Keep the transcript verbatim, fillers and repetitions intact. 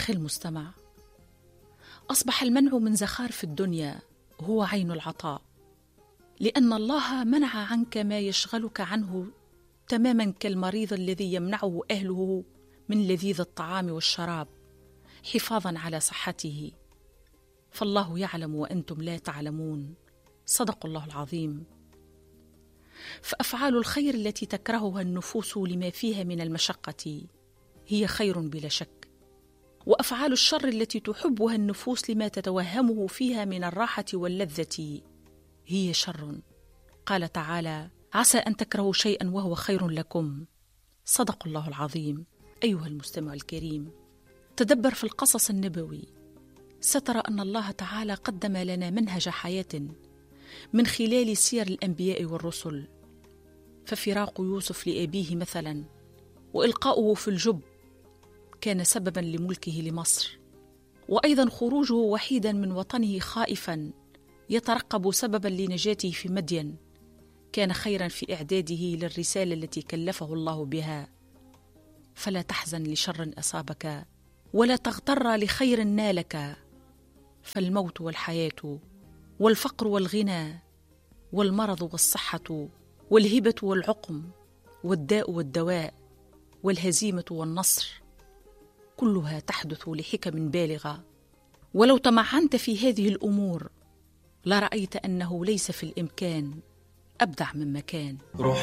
أخي المستمع، أصبح المنع من زخارف الدنيا هو عين العطاء، لأن الله منع عنك ما يشغلك عنه تماما كالمريض الذي يمنعه أهله من لذيذ الطعام والشراب حفاظا على صحته. فالله يعلم وأنتم لا تعلمون. صدق الله العظيم. فأفعال الخير التي تكرهها النفوس لما فيها من المشقة هي خير بلا شك، وأفعال الشر التي تحبها النفوس لما تتوهمه فيها من الراحة واللذة هي شر. قال تعالى: عسى أن تكرهوا شيئا وهو خير لكم. صدق الله العظيم. أيها المستمع الكريم، تدبر في القصص النبوي، سترى أن الله تعالى قدم لنا منهج حياة من خلال سير الأنبياء والرسل. ففراق يوسف لأبيه مثلا وإلقاؤه في الجب كان سببا لملكه لمصر، وأيضا خروجه وحيدا من وطنه خائفا يترقب سببا لنجاته في مدين كان خيرا في إعداده للرسالة التي كلفه الله بها. فلا تحزن لشر أصابك ولا تغتر لخير نالك، فالموت والحياة والفقر والغنى والمرض والصحة والهبة والعقم والداء والدواء والهزيمة والنصر كلها تحدث لحكم بالغة. ولو تمعنت في هذه الأمور لرأيت أنه ليس في الإمكان أبدع مما كان.